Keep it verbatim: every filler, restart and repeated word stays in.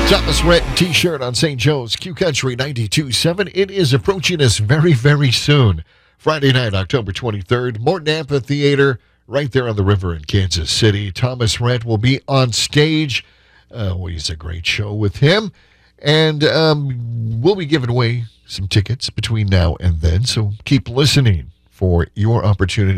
Thomas Rhett T-shirt on Saint Joe's Q Country ninety-two point seven. It is approaching us very, very soon. Friday night, October twenty-third, Morton Amphitheater, right there on the river in Kansas City. Thomas Rhett will be on stage. Uh, well, he's a great show with him. And um, we'll be giving away some tickets between now and then, so keep listening for your opportunity